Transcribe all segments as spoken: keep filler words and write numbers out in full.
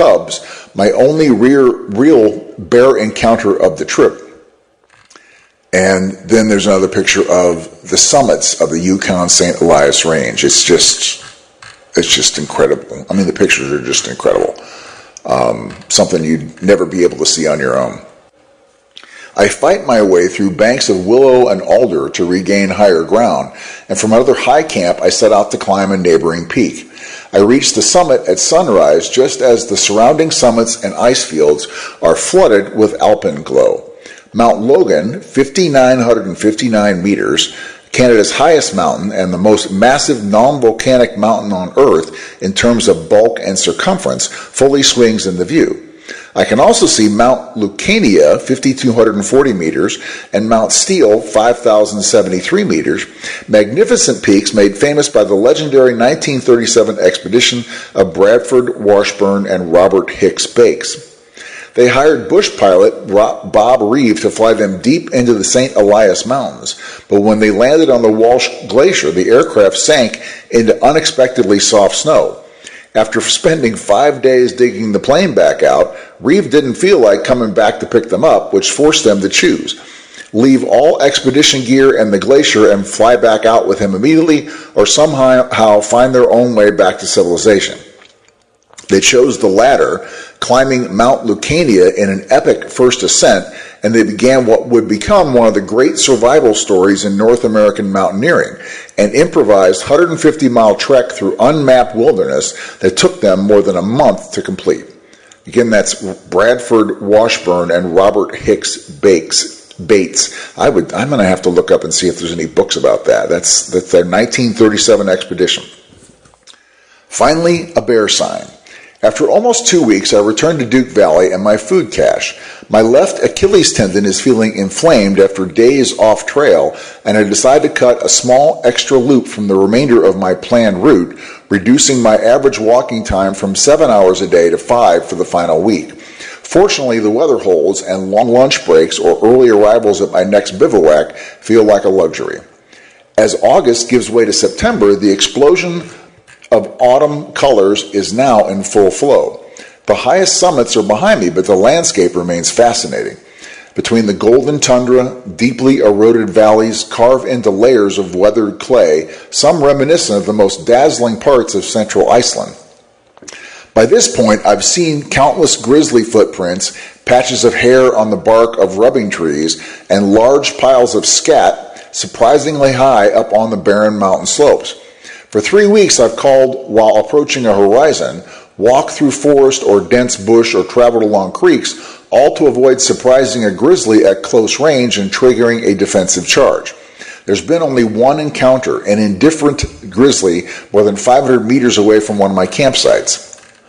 cubs, my only rear, real bear encounter of the trip. And then there's another picture of the summits of the Yukon Saint Elias Range. It's just, it's just incredible. I mean, the pictures are just incredible. Um, something you'd never be able to see on your own. I fight my way through banks of willow and alder to regain higher ground, and from another high camp I set out to climb a neighboring peak. I reached the summit at sunrise just as the surrounding summits and ice fields are flooded with alpenglow. Mount Logan, five thousand nine hundred fifty-nine meters, Canada's highest mountain and the most massive non-volcanic mountain on Earth in terms of bulk and circumference, fully swings into view. I can also see Mount Lucania, five thousand two hundred forty meters, and Mount Steele, five thousand seventy-three meters, magnificent peaks made famous by the legendary nineteen thirty-seven expedition of Bradford, Washburn, and Robert Hicks Bakes. They hired bush pilot Bob Reeve to fly them deep into the Saint Elias Mountains, but when they landed on the Walsh Glacier, the aircraft sank into unexpectedly soft snow. After spending five days digging the plane back out, Reeve didn't feel like coming back to pick them up, which forced them to choose. Leave all expedition gear and the glacier and fly back out with him immediately, or somehow find their own way back to civilization. They chose the latter, climbing Mount Lucania in an epic first ascent, and they began what would become one of the great survival stories in North American mountaineering, an improvised one hundred fifty mile trek through unmapped wilderness that took them more than a month to complete. Again, that's Bradford, Washburn, and Robert Hicks Bakes, Bates. I would, I'm going to have to look up and see if there's any books about that. That's, that's their nineteen thirty-seven expedition. Finally, a bear sign. After almost two weeks, I returned to Duke Valley and my food cache. My left Achilles tendon is feeling inflamed after days off trail, and I decided to cut a small extra loop from the remainder of my planned route, reducing my average walking time from seven hours a day to five for the final week. Fortunately, the weather holds, and long lunch breaks or early arrivals at my next bivouac feel like a luxury. As August gives way to September, the explosion of autumn colors is now in full flow. The highest summits are behind me, but the landscape remains fascinating. Between the golden tundra, deeply eroded valleys carved into layers of weathered clay, some reminiscent of the most dazzling parts of central Iceland. By this point, I've seen countless grizzly footprints, patches of hair on the bark of rubbing trees, and large piles of scat surprisingly high up on the barren mountain slopes. For three weeks, I've called while approaching a horizon, walked through forest or dense bush, or traveled along creeks, all to avoid surprising a grizzly at close range and triggering a defensive charge. There's been only one encounter, an indifferent grizzly more than five hundred meters away from one of my campsites.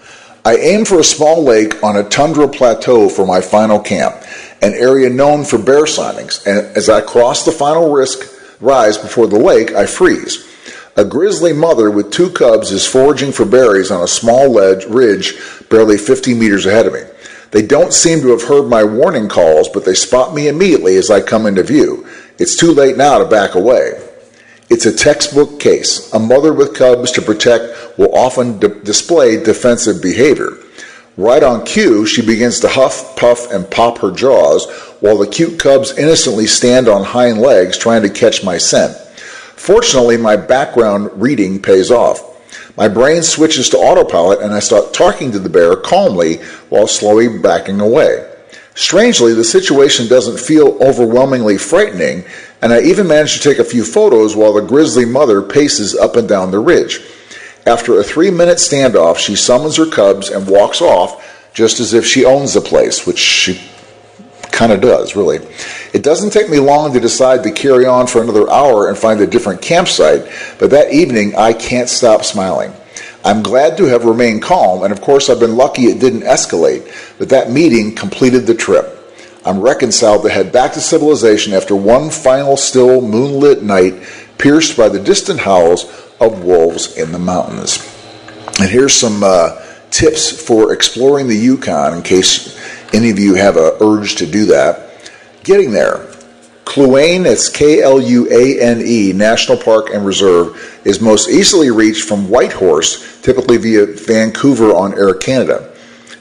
I aimed for a small lake on a tundra plateau for my final camp, an area known for bear sightings, and as I cross the final risk rise before the lake, I freeze. A grizzly mother with two cubs is foraging for berries on a small ledge ridge barely fifty meters ahead of me. They don't seem to have heard my warning calls, but they spot me immediately as I come into view. It's too late now to back away. It's a textbook case. A mother with cubs to protect will often d- display defensive behavior. Right on cue, she begins to huff, puff, and pop her jaws, while the cute cubs innocently stand on hind legs trying to catch my scent. Fortunately, my background reading pays off. My brain switches to autopilot and I start talking to the bear calmly while slowly backing away. Strangely, the situation doesn't feel overwhelmingly frightening, and I even manage to take a few photos while the grizzly mother paces up and down the ridge. After a three-minute standoff, she summons her cubs and walks off just as if she owns the place, which she kind of does, really. It doesn't take me long to decide to carry on for another hour and find a different campsite, but that evening I can't stop smiling. I'm glad to have remained calm, and of course I've been lucky it didn't escalate, but that meeting completed the trip. I'm reconciled to head back to civilization after one final still moonlit night pierced by the distant howls of wolves in the mountains. And here's some uh, tips for exploring the Yukon in case any of you have an urge to do that. Getting there. Kluane, it's K L U A N E, National Park and Reserve, is most easily reached from Whitehorse, typically via Vancouver on Air Canada.